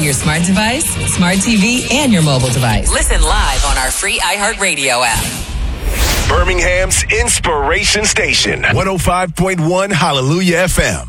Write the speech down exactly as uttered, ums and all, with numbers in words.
your smart device, smart T V, and your mobile device. Listen live on our free iHeartRadio app. Birmingham's Inspiration Station, one oh five point one Hallelujah F M.